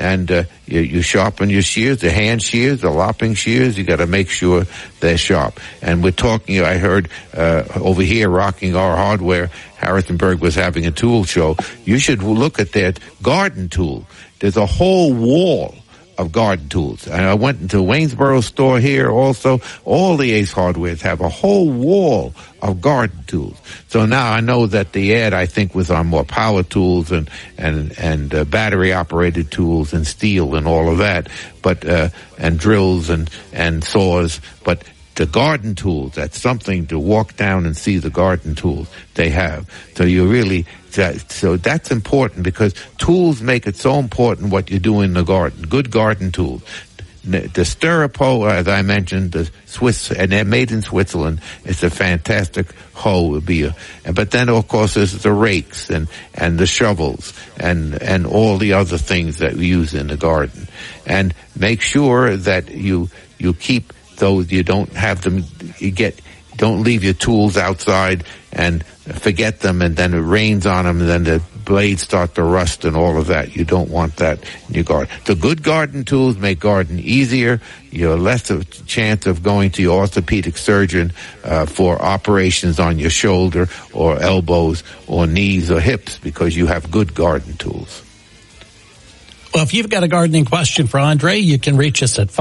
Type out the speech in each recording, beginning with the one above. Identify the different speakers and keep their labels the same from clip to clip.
Speaker 1: and you sharpen your shears, the hand shears, the lopping shears. You got to make sure they're sharp. And we're talking. I heard over here, Rocking Our Hardware, Harrisonburg was having a tool show. You should look at their garden tool. There's a whole wall of garden tools. And I went into Waynesboro store here also. All the Ace Hardwares have a whole wall of garden tools. So now I know that the ad, I think, was on more power tools and battery operated tools and steel and all of that, but and drills and saws, but the garden tools, that's something to walk down and see the garden tools they have. So that's important, because tools make it so important what you do in the garden. Good garden tools. The Stirapo, as I mentioned, the Swiss, and they're made in Switzerland. It's a fantastic hoe. But then, of course, there's the rakes and the shovels and all the other things that we use in the garden. And make sure that you keep those. You don't have them. Don't leave your tools outside and forget them, and then it rains on them, and then the blades start to rust and all of that. You don't want that in your garden. The good garden tools make garden easier. You're less of a chance of going to your orthopedic surgeon for operations on your shoulder or elbows or knees or hips, because you have good garden tools.
Speaker 2: Well, if you've got a gardening question for Andre, you can reach us at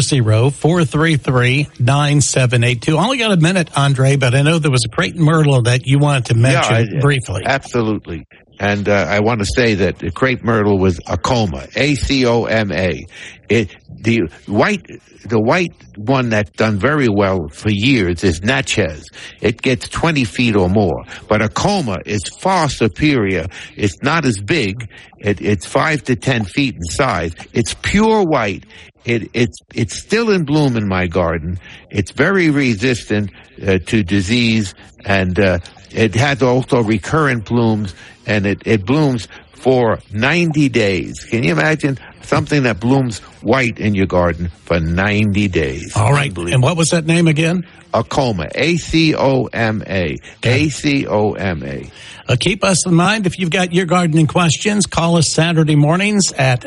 Speaker 2: 540-433-9782. I only got a minute, Andre, but I know there was a crepe myrtle that you wanted to mention briefly.
Speaker 1: Absolutely. And I want to say that the crepe myrtle was Acoma, A-C-O-M-A. The white one that's done very well for years is Natchez. It gets 20 feet or more. But Acoma is far superior. It's not as big. It's 5 to 10 feet in size. It's pure white. It's still in bloom in my garden. It's very resistant to disease, and it has also recurrent blooms, and it blooms for 90 days. Can you imagine something that blooms white in your garden for 90 days?
Speaker 2: All right. And what was that name again?
Speaker 1: Acoma. A-C-O-M-A. A-C-O-M-A.
Speaker 2: Keep us in mind if you've got your gardening questions. Call us Saturday mornings at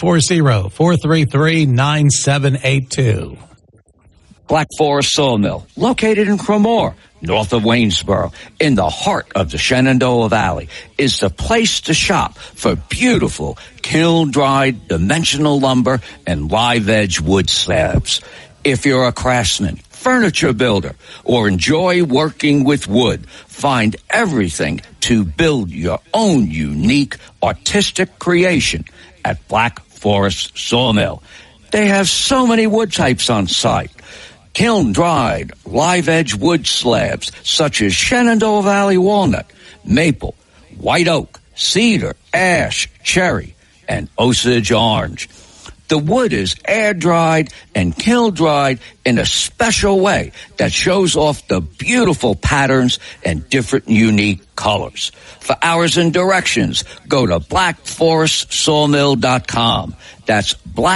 Speaker 2: 540-433-9782.
Speaker 3: Black Forest Sawmill, located in Cremore, north of Waynesboro, in the heart of the Shenandoah Valley, is the place to shop for beautiful kiln-dried dimensional lumber and live-edge wood slabs. If you're a craftsman, furniture builder, or enjoy working with wood, find everything to build your own unique artistic creation at Black Forest Sawmill. They have so many wood types on site. Kiln-dried, live-edge wood slabs such as Shenandoah Valley walnut, maple, white oak, cedar, ash, cherry, and Osage orange. The wood is air-dried and kiln-dried in a special way that shows off the beautiful patterns and different unique colors. For hours and directions, go to blackforestsawmill.com. That's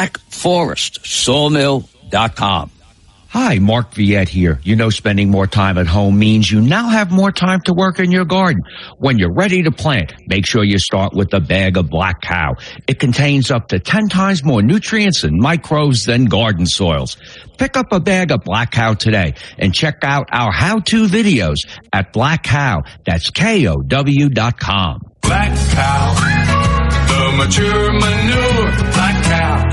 Speaker 3: blackforestsawmill.com.
Speaker 4: Hi, Mark Viette here. You know, spending more time at home means you now have more time to work in your garden. When you're ready to plant, make sure you start with a bag of Black Cow. It contains up to 10 times more nutrients and microbes than garden soils. Pick up a bag of Black Cow today and check out our how-to videos at Black Cow. That's KOW.com.
Speaker 5: Black Cow, the mature manure, Black Cow.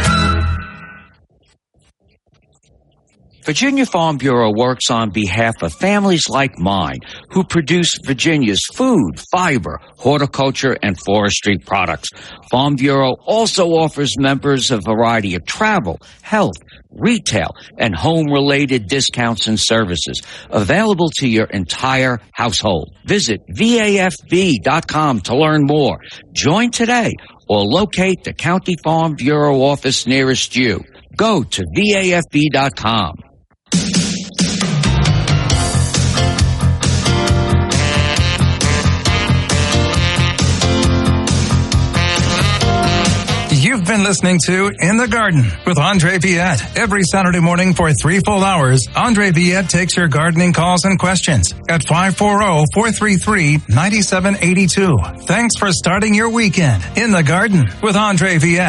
Speaker 3: Virginia Farm Bureau works on behalf of families like mine who produce Virginia's food, fiber, horticulture, and forestry products. Farm Bureau also offers members a variety of travel, health, retail, and home-related discounts and services available to your entire household. Visit VAFB.com to learn more. Join today or locate the County Farm Bureau office nearest you. Go to VAFB.com.
Speaker 6: You've been listening to In the Garden with Andre Viette. Every Saturday morning for 3 full hours, Andre Viette takes your gardening calls and questions at 540-433-9782. Thanks for starting your weekend in the garden with Andre Viette.